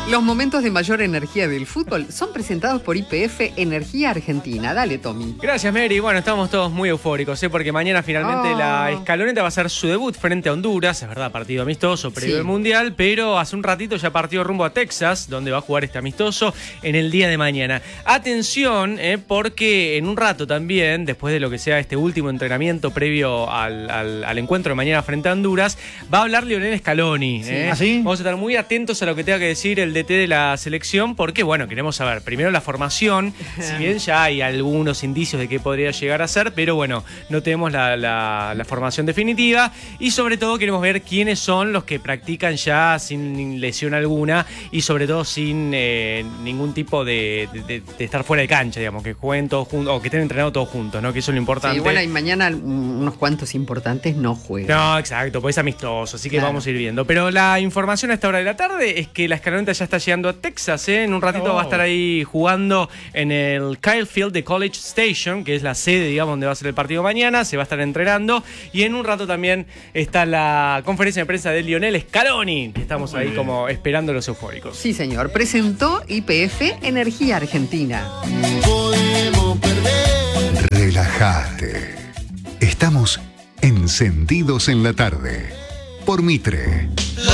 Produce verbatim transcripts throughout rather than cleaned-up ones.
Los momentos de mayor energía del fútbol son presentados por Y P F Energía Argentina. Dale, Tommy. Gracias, Mary. Bueno, estamos todos muy eufóricos, ¿eh? Porque mañana finalmente oh. la Escaloneta va a hacer su debut frente a Honduras. Es verdad, partido amistoso, previo sí. al Mundial, pero hace un ratito ya partió rumbo a Texas, donde va a jugar este amistoso en el día de mañana. Atención, eh, porque en un rato también, después de lo que sea este último entrenamiento previo al, al, al encuentro de mañana frente a Honduras, va a hablar Lionel Scaloni. Sí. ¿eh? ¿Ah, sí? Vamos a estar muy atentos a lo que tenga que decir el D T de la selección, porque bueno, queremos saber primero la formación, si bien ya hay algunos indicios de qué podría llegar a ser, pero bueno, no tenemos la, la, la formación definitiva, y sobre todo queremos ver quiénes son los que practican ya sin lesión alguna y sobre todo sin eh, ningún tipo de, de, de estar fuera de cancha, digamos, que jueguen todos juntos o que estén entrenando todos juntos, ¿no? Que eso es lo importante. Sí, bueno, y mañana unos cuantos importantes no juegan. No, exacto, pues es amistoso, así que claro. vamos a ir viendo. Pero la información a esta hora de la tarde es que la Escaloneta ya está llegando a Texas, ¿eh? En un ratito oh. va a estar ahí jugando en el Kyle Field de College Station, que es la sede, digamos, donde va a ser el partido mañana. Se va a estar entrenando y en un rato también está la conferencia de prensa de Lionel Scaloni, que estamos Muy ahí bien. como esperando los eufóricos. Sí, señor. Presentó Y P F Energía Argentina. Podemos perder. Relájate. Estamos encendidos en la tarde por Mitre.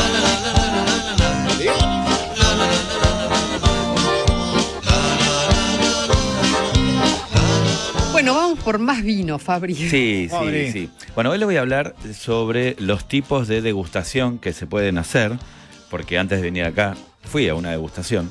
Bueno, vamos por más vino, Fabri. Sí, sí, sí. Bueno, hoy les voy a hablar sobre los tipos de degustación que se pueden hacer, porque antes de venir acá fui a una degustación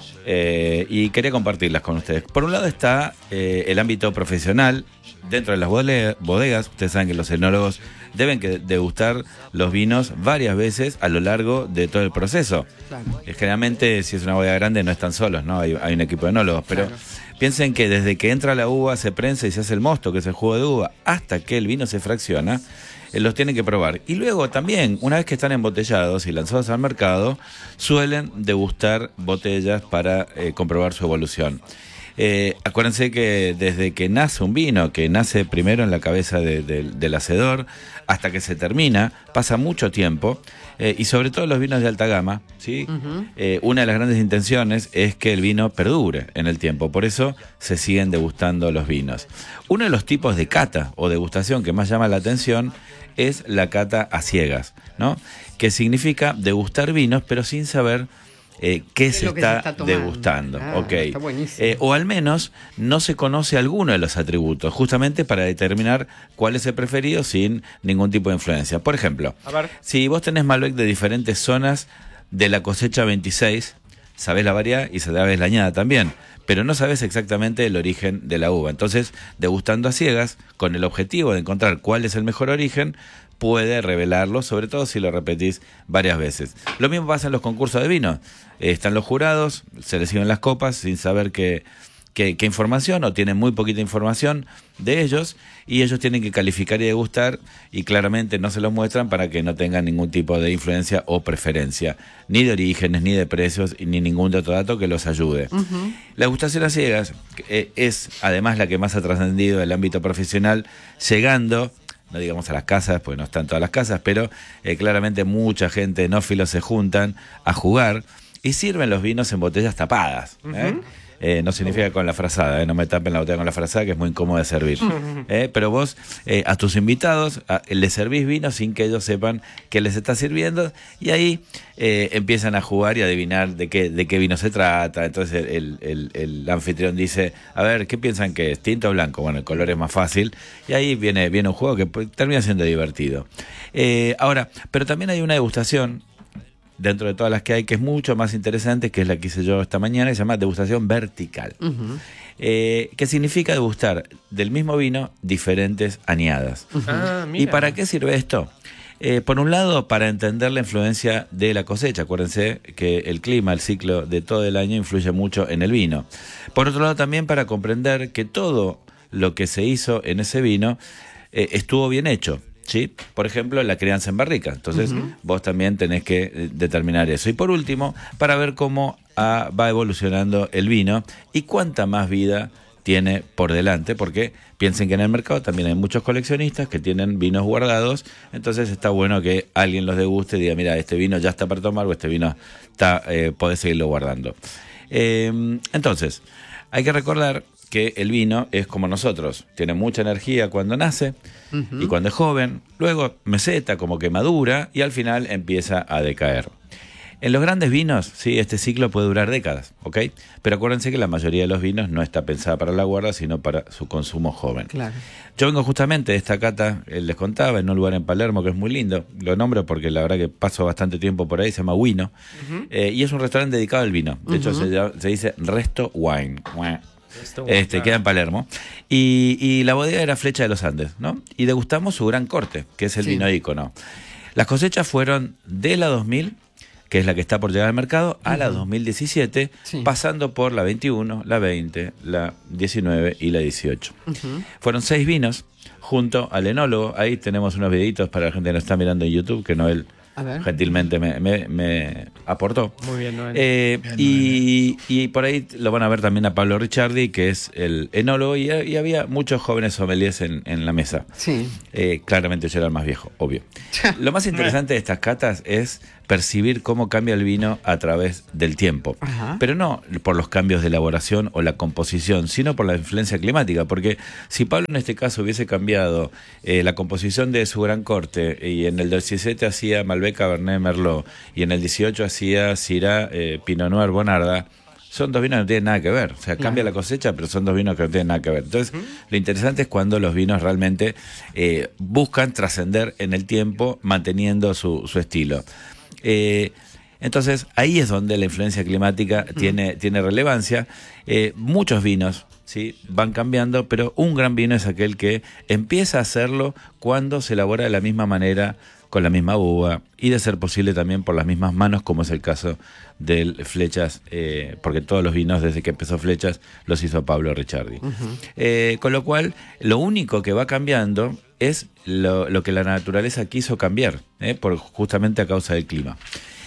eh, y quería compartirlas con ustedes. Por un lado está eh, el ámbito profesional. Dentro de las bodegas, ustedes saben que los enólogos deben que degustar los vinos varias veces a lo largo de todo el proceso. Claro. Generalmente, si es una bodega grande, no están solos, ¿no? Hay, hay un equipo de enólogos, pero claro. piensen que desde que entra la uva, se prensa y se hace el mosto, que es el jugo de uva, hasta que el vino se fracciona, eh, los tienen que probar. Y luego también, una vez que están embotellados y lanzados al mercado, suelen degustar botellas para eh, comprobar su evolución. Eh, acuérdense que desde que nace un vino, que nace primero en la cabeza de, de, del hacedor, hasta que se termina, pasa mucho tiempo, eh, y sobre todo los vinos de alta gama, ¿sí? Uh-huh. eh, una de las grandes intenciones es que el vino perdure en el tiempo, por eso se siguen degustando los vinos. Uno de los tipos de cata o degustación que más llama la atención es la cata a ciegas, ¿no? Que significa degustar vinos pero sin saber Eh, ¿Qué se está, se está degustando? Ah, okay. Está buenísimo. Eh, o al menos no se conoce alguno de los atributos, justamente para determinar cuál es el preferido sin ningún tipo de influencia. Por ejemplo, a ver. si vos tenés Malbec de diferentes zonas de la cosecha veintiséis, sabés la variedad y sabés la añada también, pero no sabés exactamente el origen de la uva. Entonces, degustando a ciegas, con el objetivo de encontrar cuál es el mejor origen, puede revelarlo, sobre todo si lo repetís varias veces. Lo mismo pasa en los concursos de vino. Eh, están los jurados, se les sirven las copas sin saber qué, qué, qué información, o tienen muy poquita información de ellos, y ellos tienen que calificar y degustar, y claramente no se los muestran para que no tengan ningún tipo de influencia o preferencia, ni de orígenes, ni de precios, ni ningún otro dato que los ayude. Uh-huh. La degustación a ciegas eh, es además la que más ha trascendido del ámbito profesional, llegando, no digamos a las casas, porque no están todas las casas, pero eh, claramente mucha gente enófilos se juntan a jugar y sirven los vinos en botellas tapadas. ¿eh? Uh-huh. Eh, no significa con la frazada, ¿eh? No me tapen la botella con la frazada, que es muy incómodo de servir. ¿eh? Pero vos eh, a tus invitados a, les servís vino sin que ellos sepan que les está sirviendo, y ahí eh, empiezan a jugar y a adivinar de qué, de qué vino se trata. Entonces el, el, el anfitrión dice, a ver, ¿qué piensan que es? ¿Tinto o blanco? Bueno, el color es más fácil, y ahí viene, viene un juego que termina siendo divertido. Eh, ahora, pero también hay una degustación dentro de todas las que hay, que es mucho más interesante, que es la que hice yo esta mañana, que se llama degustación vertical. Uh-huh. Eh, que significa degustar del mismo vino diferentes añadas. Uh-huh. Ah, ¿y para qué sirve esto? Eh, por un lado, para entender la influencia de la cosecha. Acuérdense que el clima, el ciclo de todo el año influye mucho en el vino. Por otro lado, también para comprender que todo lo que se hizo en ese vino eh, estuvo bien hecho. ¿Sí? Por ejemplo, la crianza en barrica. Entonces, uh-huh. vos también tenés que eh, determinar eso. Y por último, para ver cómo ah, va evolucionando el vino y cuánta más vida tiene por delante, porque piensen que en el mercado también hay muchos coleccionistas que tienen vinos guardados, entonces está bueno que alguien los deguste y diga, mira, este vino ya está para tomar o este vino está, eh, podés seguirlo guardando. Eh, entonces, hay que recordar que el vino es como nosotros, tiene mucha energía cuando nace uh-huh. y cuando es joven, luego meseta, como que madura y al final empieza a decaer. En los grandes vinos, sí, este ciclo puede durar décadas, ¿ok? Pero acuérdense que la mayoría de los vinos no está pensada para la guarda, sino para su consumo joven. Claro. Yo vengo justamente de esta cata, les contaba, en un lugar en Palermo que es muy lindo. Lo nombro porque la verdad que paso bastante tiempo por ahí, se llama Wino. Uh-huh. Eh, y es un restaurante dedicado al vino. De uh-huh. hecho, se, se dice Resto Wine. Esto, este claro. Queda en Palermo. Y, y la bodega era Flecha de los Andes, ¿no? Y degustamos su Gran Corte, que es el sí. vino ícono. Las cosechas fueron de la dos mil, que es la que está por llegar al mercado, a uh-huh. la dos mil diecisiete, sí. pasando por la veintiuno, la veinte, la diecinueve y la dieciocho. Uh-huh. Fueron seis vinos junto al enólogo. Ahí tenemos unos videitos para la gente que nos está mirando en YouTube, que Noel gentilmente me, me, me aportó. Muy bien, Noel. Eh, bien, y, Noel. y por ahí lo van a ver también a Pablo Ricciardi, que es el enólogo, y, y había muchos jóvenes sommeliers en, en la mesa. Sí. Eh, claramente yo era el más viejo, obvio. Lo más interesante de estas catas es percibir cómo cambia el vino a través del tiempo. Ajá. Pero no por los cambios de elaboración o la composición, sino por la influencia climática. Porque si Pablo en este caso hubiese cambiado eh, la composición de su Gran Corte, y en el diecisiete hacía Malbec, Cabernet, Merlot, y en el dieciocho hacía Syrah, eh, Pinot Noir, Bonarda, son dos vinos que no tienen nada que ver. O sea, cambia claro. la cosecha, pero son dos vinos que no tienen nada que ver. Entonces, uh-huh. lo interesante es cuando los vinos realmente eh, buscan trascender en el tiempo, manteniendo su, su estilo. Eh, entonces, ahí es donde la influencia climática uh-huh. tiene, tiene relevancia. Eh, muchos vinos, ¿sí?, van cambiando, pero un gran vino es aquel que empieza a hacerlo cuando se elabora de la misma manera, con la misma uva, y de ser posible también por las mismas manos, como es el caso de Flechas, eh, porque todos los vinos desde que empezó Flechas los hizo Pablo Ricciardi. Uh-huh. Eh, con lo cual, lo único que va cambiando es lo, lo que la naturaleza quiso cambiar, eh, por, justamente a causa del clima.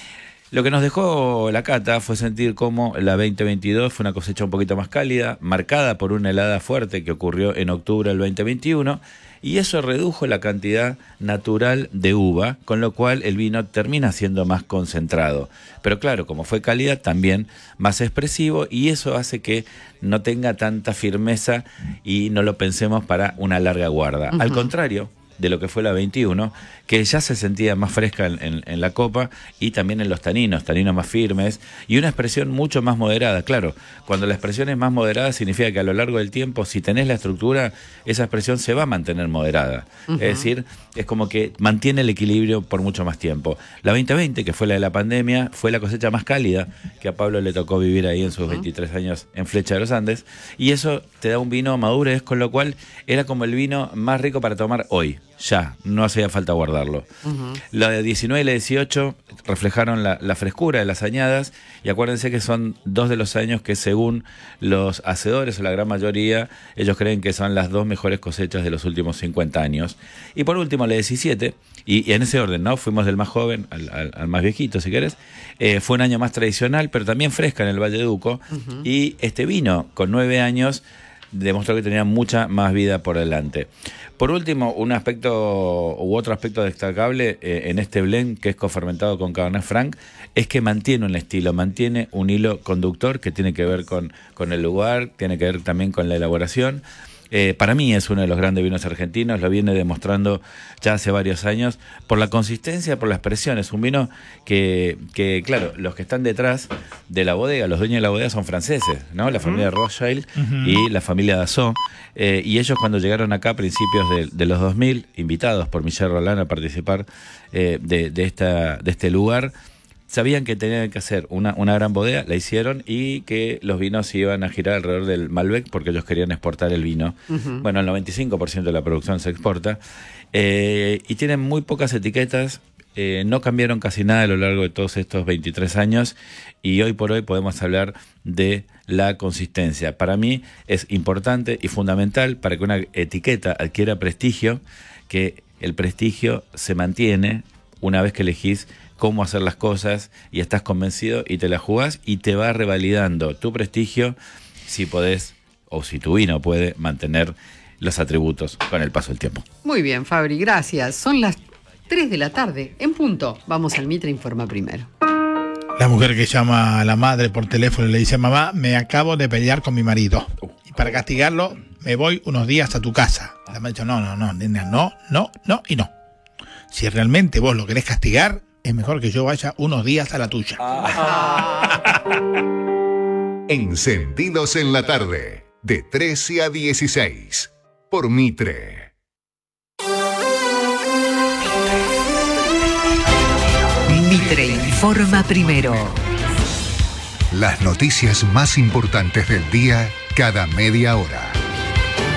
Lo que nos dejó la cata fue sentir cómo la veinte veintidós fue una cosecha un poquito más cálida, marcada por una helada fuerte que ocurrió en octubre del veinte veintiuno, y eso redujo la cantidad natural de uva, con lo cual el vino termina siendo más concentrado. Pero claro, como fue cálida, también más expresivo, y eso hace que no tenga tanta firmeza y no lo pensemos para una larga guarda. Uh-huh. Al contrario de lo que fue la veintiuno, que ya se sentía más fresca en, en, en la copa, y también en los taninos, taninos más firmes, y una expresión mucho más moderada. Claro, cuando la expresión es más moderada significa que a lo largo del tiempo, si tenés la estructura, esa expresión se va a mantener moderada. Uh-huh. Es decir, es como que mantiene el equilibrio por mucho más tiempo. La veinte veinte, que fue la de la pandemia, fue la cosecha más cálida, que a Pablo le tocó vivir ahí en sus uh-huh. veintitrés años en Flecha de los Andes, y eso te da un vino madurez, con lo cual era como el vino más rico para tomar hoy. Ya, no hacía falta guardarlo. Uh-huh. La de diecinueve y la dieciocho reflejaron la, la frescura de las añadas, y acuérdense que son dos de los años que, según los hacedores o la gran mayoría, ellos creen que son las dos mejores cosechas de los últimos cincuenta años. Y por último la diecisiete, y, y en ese orden, ¿no? Fuimos del más joven al, al, al más viejito, si querés. Eh, fue un año más tradicional, pero también fresca en el Valle de Uco, uh-huh. y este vino con nueve años demostró que tenía mucha más vida por delante. Por último, un aspecto u otro aspecto destacable eh, en este blend, que es cofermentado con Cabernet Franc, es que mantiene un estilo, mantiene un hilo conductor que tiene que ver con, con el lugar, tiene que ver también con la elaboración. Eh, para mí es uno de los grandes vinos argentinos, lo viene demostrando ya hace varios años, por la consistencia, por la expresión. Es un vino que, que, claro, los que están detrás de la bodega, los dueños de la bodega son franceses, ¿no? La familia Rothschild uh-huh. y la familia Dassault, eh, y ellos cuando llegaron acá a principios de, de los dos mil, invitados por Michel Roland a participar eh, de, de, esta, de este lugar, sabían que tenían que hacer una, una gran bodega, la hicieron, y que los vinos iban a girar alrededor del Malbec porque ellos querían exportar el vino. Uh-huh. Bueno, el noventa y cinco por ciento de la producción se exporta, eh, y tienen muy pocas etiquetas, eh, no cambiaron casi nada a lo largo de todos estos veintitrés años, y hoy por hoy podemos hablar de la consistencia. Para mí es importante y fundamental para que una etiqueta adquiera prestigio, que el prestigio se mantiene una vez que elegís cómo hacer las cosas y estás convencido y te la jugás, y te va revalidando tu prestigio si podés o si tu vino puede mantener los atributos con el paso del tiempo. Muy bien, Fabri, gracias. Son las tres de la tarde, en punto. Vamos al Mitre Informa primero. La mujer que llama a la madre por teléfono y le dice: mamá, me acabo de pelear con mi marido. Y para castigarlo, me voy unos días a tu casa. La madre dice: no, no, no, nena, no, no, no y no. Si realmente vos lo querés castigar, es mejor que yo vaya unos días a la tuya. Ah. Encendidos en la tarde, de trece a dieciséis, por Mitre. Mitre Informa primero. Las noticias más importantes del día cada media hora.